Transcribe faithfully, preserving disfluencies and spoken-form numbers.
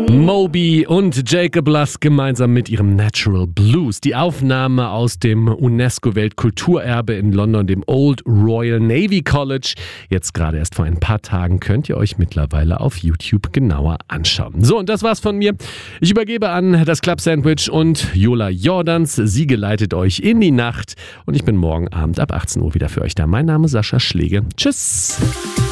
Moby und Jacob Lusk gemeinsam mit ihrem Natural Blues. Die Aufnahme aus dem UNESCO-Weltkulturerbe in London, dem Old Royal Navy College. Jetzt gerade erst vor ein paar Tagen könnt ihr euch mittlerweile auf YouTube genauer anschauen. So, und das war's von mir. Ich übergebe an das Club Sandwich und Jola Jordans. Sie geleitet euch in die Nacht und ich bin morgen Abend ab achtzehn Uhr wieder für euch da. Mein Name ist Sascha Schläge. Tschüss.